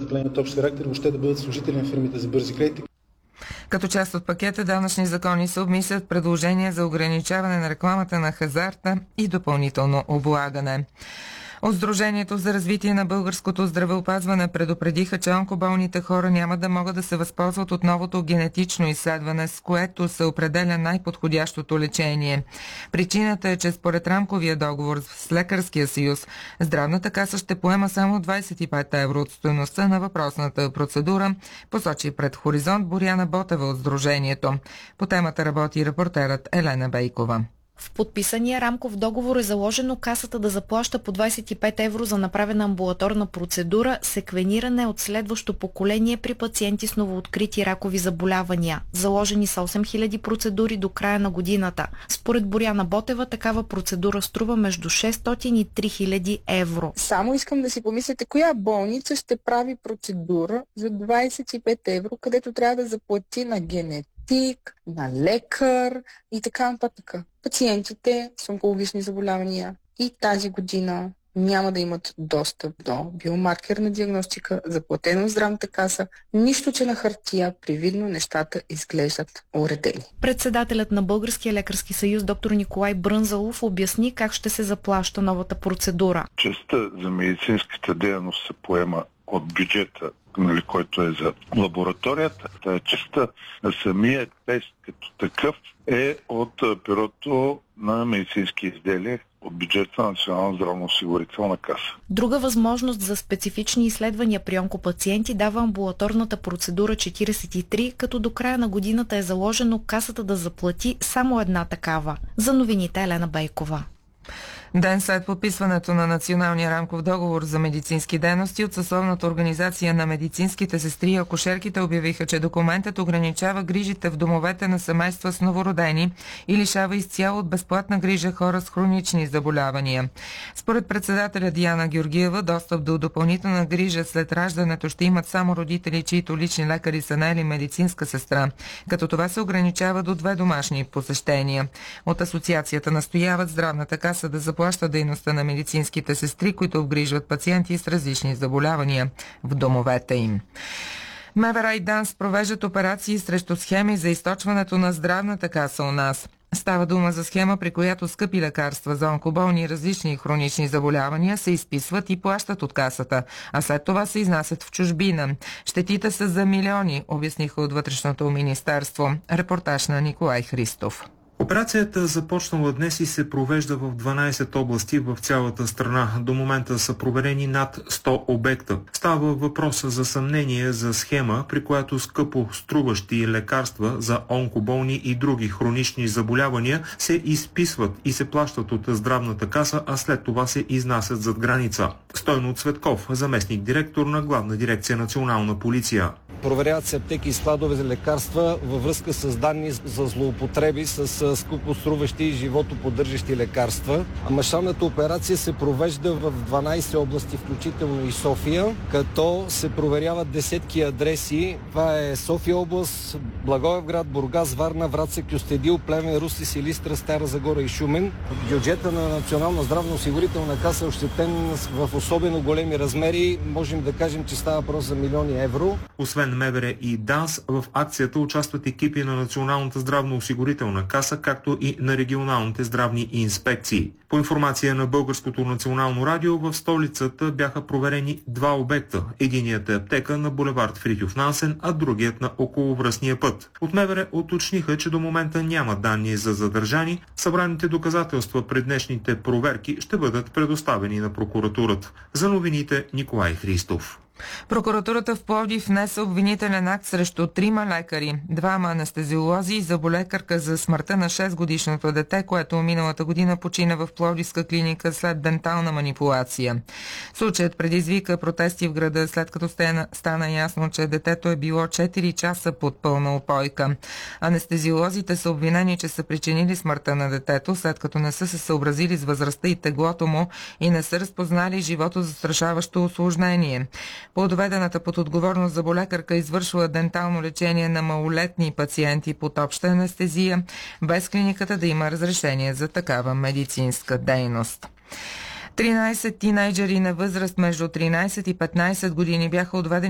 престъпления от общ характер, въобще да бъдат служители на фирмите за бързи кредити. Като част от пакета данъчни закони се обмислят предложения за ограничаване на рекламата на хазарта и допълнително облагане. От Сдружението за развитие на българското здравеопазване предупредиха, че онкоболните хора няма да могат да се възползват от новото генетично изследване, с което се определя най-подходящото лечение. Причината е, че според рамковия договор с Лекарския съюз, Здравната каса ще поема само 25 евро от стойността на въпросната процедура, посочи пред Хоризонт Боряна Ботева от Сдружението. По темата работи репортерът Елена Бейкова. В подписания рамков договор е заложено касата да заплаща по 25 евро за направена амбулаторна процедура секвениране от следващо поколение при пациенти с новооткрити ракови заболявания. Заложени са 8000 процедури до края на годината. Според Боряна Ботева, такава процедура струва между 600 и 3000 евро. Само искам да си помислите, коя болница ще прави процедура за 25 евро, където трябва да заплати на генетик, на лекар и така нататък. Пациентите с онкологични заболявания и тази година няма да имат достъп до биомаркерна диагностика, заплатено в Здравната каса, нищо, че на хартия привидно нещата изглеждат уредени. Председателят на Българския лекарски съюз доктор Николай Брънзалов обясни как ще се заплаща новата процедура. Частта за медицинската дейност се поема от бюджета, който е за лабораторията. Тая частта на самия тест като такъв е от бюрото на медицински изделия от бюджета на Национална здравноосигурителна каса. Друга възможност за специфични изследвания при онкопациенти дава амбулаторната процедура 43, като до края на годината е заложено касата да заплати само една такава. За новините Елена Бейкова. Ден след подписването на Националния рамков договор за медицински дейности от съсловната организация на медицинските сестри и акушерките обявиха, че документът ограничава грижите в домовете на семейства с новородени и лишава изцяло от безплатна грижа хора с хронични заболявания. Според председателя Диана Георгиева, достъп до допълнителна грижа след раждането ще имат само родители, чието лични лекари са наели медицинска сестра, като това се ограничава до 2 домашни посещения. От асоциацията настояват Здравната каса да заплаща дейността на медицинските сестри, които обгрижват пациенти с различни заболявания в домовете им. МВР и ДАНС провеждат операции срещу схеми за източването на Здравната каса у нас. Става дума за схема, при която скъпи лекарства за онкоболни и различни хронични заболявания се изписват и плащат от касата, а след това се изнасят в чужбина. Щетите са за милиони, обясниха от Вътрешното министерство. Репортаж на Николай Христов. Операцията започнала днес и се провежда в 12 области в цялата страна. До момента са проверени над 100 обекта. Става въпрос за съмнение за схема, при която скъпо струващи лекарства за онкоболни и други хронични заболявания се изписват и се плащат от Здравната каса, а след това се изнасят зад граница. Стойно Цветков, заместник директор на Главна дирекция Национална полиция. Проверяват се аптеки и складове за лекарства във връзка с данни за злоупотреби с скъпоструващи и животоподдържащи лекарства. Мащабната операция се провежда в 12 области, включително и София, като се проверяват десетки адреси. Това е София област, Благоевград, Бургас, Варна, Враца, Кюстендил, Плевен, Русе, Силистра, Стара Загора и Шумен. Бюджета на Национална здравноосигурителна каса е ощетен в особено големи размери. Можем да кажем, че става въпрос за милиони евро. Освен МВР и ДАНС, в акцията участват екипи на Националната здравноосигурителна каса, както и на регионалните здравни инспекции. По информация на Българското национално радио, в столицата бяха проверени 2 обекта. Единият е аптека на булевард Фритьоф Нансен, а другият на околовръстния път. От МВР уточниха, че до момента няма данни за задържани. Събраните доказателства пред днешните проверки ще бъдат предоставени на прокуратурата. За новините Николай Христов. Прокуратурата в Пловдив внесе обвинителен акт срещу 3 лекари, 2 анестезиолози и зъболекарка за смъртта на 6-годишното дете, което миналата година почина в Пловдивска клиника след дентална манипулация. Случаят предизвика протести в града, след като стана ясно, че детето е било 4 часа под пълна упойка. Анестезиолозите са обвинени, че са причинили смъртта на детето, след като не са се съобразили с възрастта и теглото му и не са разпознали животозастрашаващо усложнение. Подведената под отговорност зъболекарка извършва дентално лечение на малолетни пациенти под обща анестезия, без клиниката да има разрешение за такава медицинска дейност. 13 тинейджери на възраст между 13 и 15 години бяха отведени